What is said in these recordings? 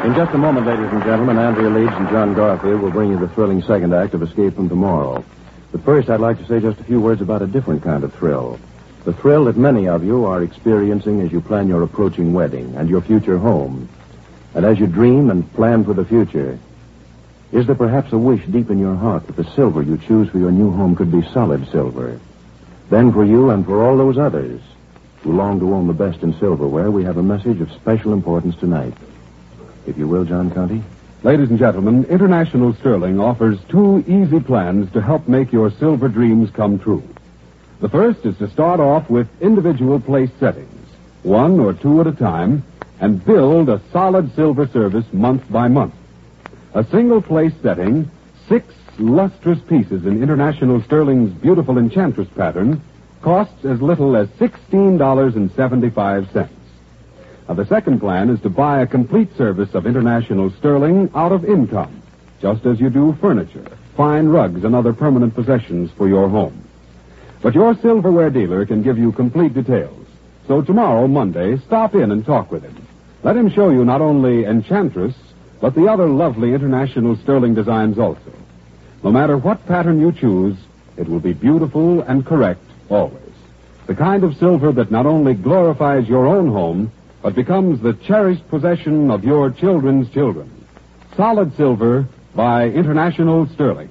In just a moment, ladies and gentlemen, Andrea Leeds and John Garfield will bring you the thrilling second act of Escape from Tomorrow. But first, I'd like to say just a few words about a different kind of thrill. The thrill that many of you are experiencing as you plan your approaching wedding and your future home. And as you dream and plan for the future, is there perhaps a wish deep in your heart that the silver you choose for your new home could be solid silver? Then for you and for all those others who long to own the best in silverware, we have a message of special importance tonight. If you will, John Conte. Ladies and gentlemen, International Sterling offers 2 easy plans to help make your silver dreams come true. The first is to start off with individual place settings, 1 or 2 at a time, and build a solid silver service month by month. A single place setting, 6 lustrous pieces in International Sterling's beautiful Enchantress pattern, costs as little as $16.75. Now, the second plan is to buy a complete service of International Sterling out of income, just as you do furniture, fine rugs, and other permanent possessions for your home. But your silverware dealer can give you complete details. So tomorrow, Monday, stop in and talk with him. Let him show you not only Enchantress, but the other lovely International Sterling designs also. No matter what pattern you choose, it will be beautiful and correct always. The kind of silver that not only glorifies your own home, but becomes the cherished possession of your children's children. Solid silver by International Sterling.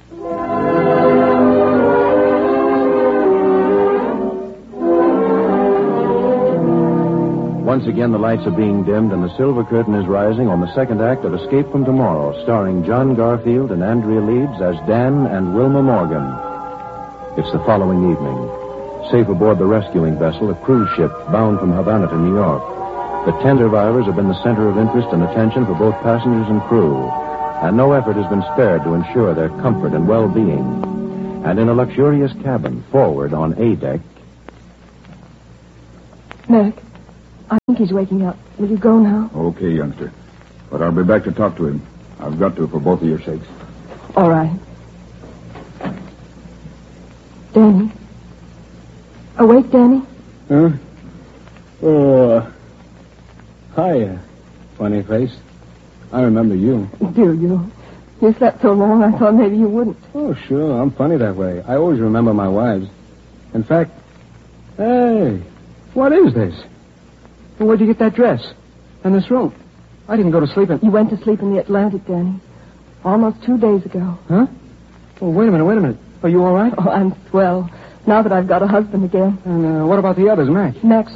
Once again, the lights are being dimmed and the silver curtain is rising on the second act of Escape from Tomorrow, starring John Garfield and Andrea Leeds as Dan and Wilma Morgan. It's the following evening. Safe aboard the rescuing vessel, a cruise ship bound from Havana to New York. The 10 survivors have been the center of interest and attention for both passengers and crew, and no effort has been spared to ensure their comfort and well-being. And in a luxurious cabin, forward on A deck... Mac, I think he's waking up. Will you go now? Okay, youngster. But I'll be back to talk to him. I've got to for both of your sakes. All right. Danny? Awake, Danny? Huh? Oh, hi, funny face. I remember you. Do you? You slept so long, I thought maybe you wouldn't. Oh, sure. I'm funny that way. I always remember my wives. In fact, hey, what is this? Where'd you get that dress? And this room? I didn't go to sleep in... You went to sleep in the Atlantic, Danny. Almost 2 days ago. Huh? Oh, wait a minute. Are you all right? Oh, I'm swell. Now that I've got a husband again. And what about the others, Mac? Mac's